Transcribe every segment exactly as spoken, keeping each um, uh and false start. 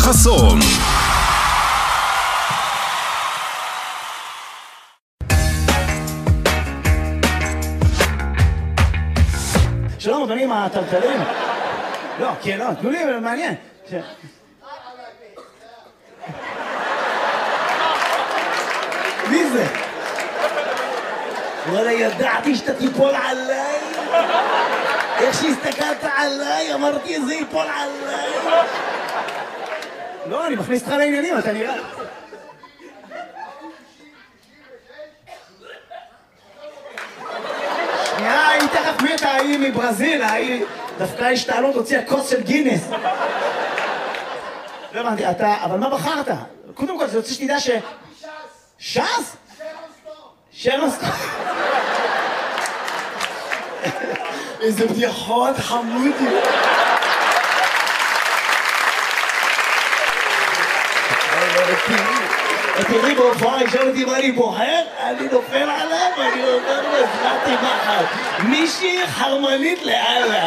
חסון. שלום אדוני, מה הטלטלים? לא, כן, לא, תנו לי, מעניין. מי זה? וואלה, ידעתי שאתה תיפול עליי. איך שהסתכלת עליי, אמרתי, זה ייפול עליי. לא, אני מכניס אותך לעניינים, אתה נראה. שנייה, היא תכף מתה, היא מברזיל, היא דווקא השתעלות הוציאה כוס של גינס. לא הבנתי, אתה, אבל מה בחרת? קודם כל, זה רוצה שתדע ש... ש"ס? שרון סטון. איזה בדיחות חמודי. תראי בהופעה, ישאל אותי מה אני בוחר, אני נופל עליו ואני אומר לו, הזלעתי מחר. מישהי חרמנית לאללה.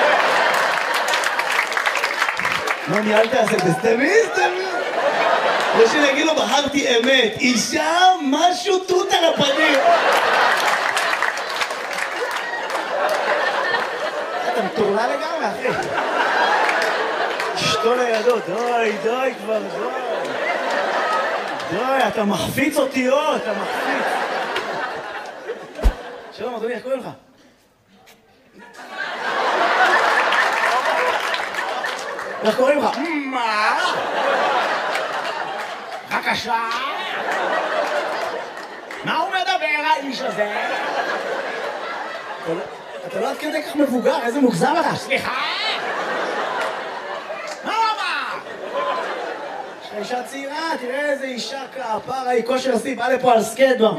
מה ניהלת עשה? תסתמי, תסתמי. או שנגיד לו, בחרתי אמת. אישה, משהו תות על הפנים. אתה מטורלה לגמרי, אחי. אשתו לידו, די, די כבר, די. די, אתה מחפיץ אותיות, אתה מחפיץ. שלום, אדוני, איך קוראים לך? איך קוראים לך? מה? בבקשה? מה הוא מדבר, האיש הזה? אתה לא עד כדי כך מבוגר, איזה מוגזם אתה? סליחה? מה רבה? יש לך אישה צעירה, תראה איזה אישה כפרה, היא כושר עשי, בא לפה על סקייטבורד.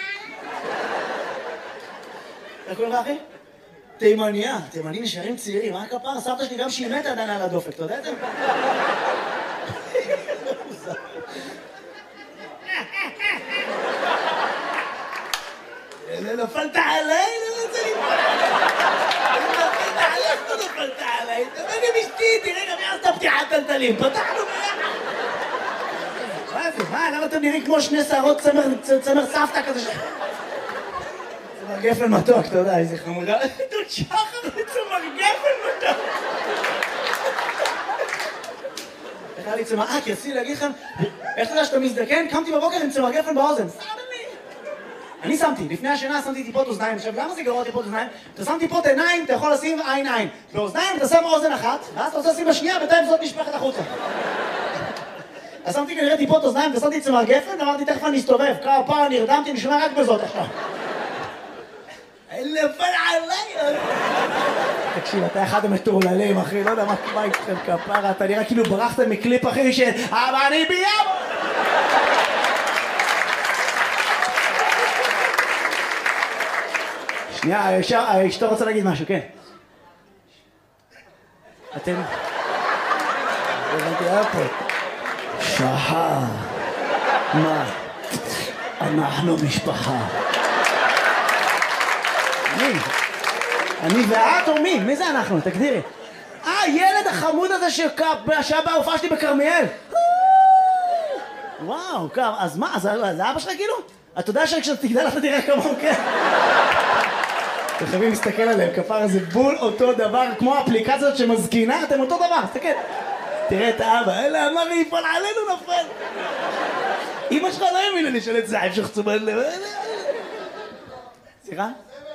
איך קוראים לך, אחי? תימניה, תימנים נשארים צעירים, מה הכפרה? סבתא שלי גם שהיא מתה עדיין על הדופק, אתה יודע את זה? נפלת עליי, לא רוצה ליפול עליי. נפלת עליי, לא נפלת עליי. תביא לי אשתי, תראה גם יעשת פתיחת טלטלים. פתחנו ביחד. מה זה? מה? למה אתם נראים כמו שני שערות צמר סבתא כזה ש... צמר גפן מתוק, אתה יודע, איזה חמודה. דוד שחר לצמר גפן מתוק. איך היה לי צמר... אה, כי רציתי להגיד לכם, איך אתה יודע שאתה מזדקן? קמתי בבוקר עם צמר גפן באוזן. אני שמתי, לפני השינה שמתי טיפות אוזניים. עכשיו, למה זה גרוע טיפות אוזניים? אתה שם טיפות עיניים, אתה יכול לשים עין עין. באוזניים אתה שם אוזן אחת, ואז אתה רוצה לשים בשנייה, בינתיים זאת נשפכת החוצה. אז שמתי כנראה טיפות אוזניים, ושמתי צמר גפן, ואמרתי, תכף אני אסתובב. כמה פעם נרדמתי, אני שומע רק בזאת עכשיו. נפל עליי! תקשיב, אתה אחד המטורללים, אחי, לא יודע מה איתכם כפרה, אתה נראה כאילו ברחתם מקליפ אחי של אבל אני ביום! שנייה, אשתו רוצה להגיד משהו, כן. אתם... הבנתי, היה פה. שחר. מה? אנחנו משפחה. מי? אני ואת או מי? מי זה אנחנו? תגדירי. אה, ילד החמוד הזה שהיה בהופעה שלי בכרמיאל. וואו, אז מה? זה אבא שלך כאילו? אתה יודע שכשאתה תגדל אתה תראה כמוהו, כן? אתם חייבים להסתכל עליהם, כפר זה בול אותו דבר, כמו האפליקציות שמזקינה, אתם אותו דבר, תסתכל. תראה את האבא, אלה אמר לי, יפול עלינו נפל. אמא שלך לא האמינה לי של את זה, שחצו בן לב. סליחה?